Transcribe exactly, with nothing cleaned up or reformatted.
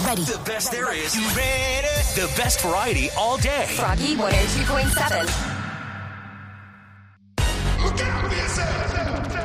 Ready. The best there is. You ready? The best variety all day. Froggy one oh two point seven.